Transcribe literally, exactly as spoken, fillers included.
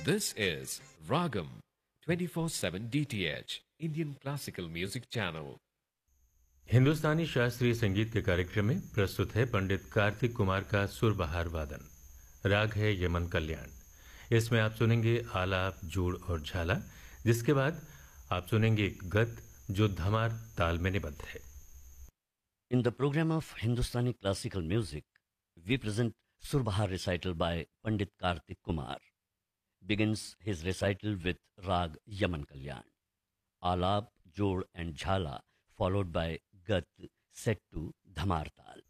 This is Ragam twenty-four seven D T H Indian Classical Music Channel. हिंदुस्तानी शास्त्रीय संगीत के कार्यक्रम में प्रस्तुत है पंडित कार्तिक कुमार का सुरबहार वादन। राग है यमन कल्याण। इसमें आप सुनेंगे आलाप, जूड़ और झाला, जिसके बाद आप सुनेंगे गत जो धमार ताल में निबद्ध है। In the program of Hindustani classical music, we present Surbahar recital by Pandit Kartik Kumar. Begins his recital with Rag Yaman Kalyan. Alap, Jod and Jhala followed by Gat set to Dhamar Tal.